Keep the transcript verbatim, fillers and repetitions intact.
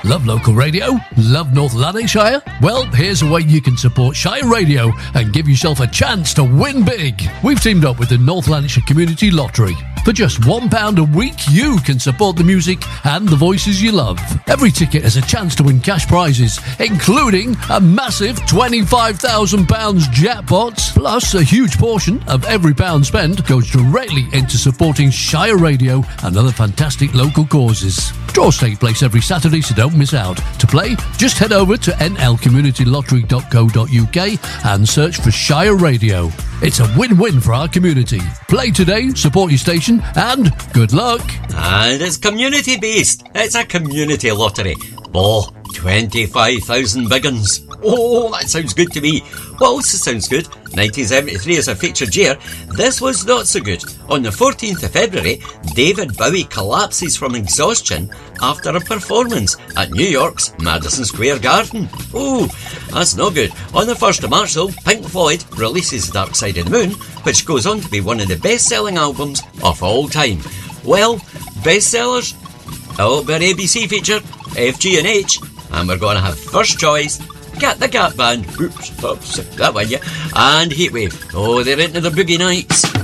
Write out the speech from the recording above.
Love local radio? Love North Lanarkshire? Well, here's a way you can support Shire Radio and give yourself a chance to win big. We've teamed up with the North Lanarkshire Community Lottery. For just one pound a week, you can support the music and the voices you love. Every ticket has a chance to win cash prizes, including a massive twenty-five thousand pounds jackpot. Plus, a huge portion of every pound spent goes directly into supporting Shire Radio and other fantastic local causes. Draws take place every Saturday, so don't miss out. To play, just head over to n l community lottery dot co dot u k and search for Shire Radio. It's a win-win for our community. Play today, support your station, and good luck. And it's community-based. It's a community lottery. Oh, twenty-five thousand big uns. Oh, that sounds good to me. What else sounds good? nineteen seventy-three is a featured year. This was not so good. On the fourteenth of February, David Bowie collapses from exhaustion after a performance at New York's Madison Square Garden. Oh, that's not good. On the first of March, though, Pink Floyd releases Dark Side of the Moon, which goes on to be one of the best-selling albums of all time. Well, bestsellers? Oh, but A B C feature, F, G and H, and we're going to have first choice, Cat the Cat Band, oops, oops, that one, yeah, and Heatwave. Oh, they're into the boogie nights.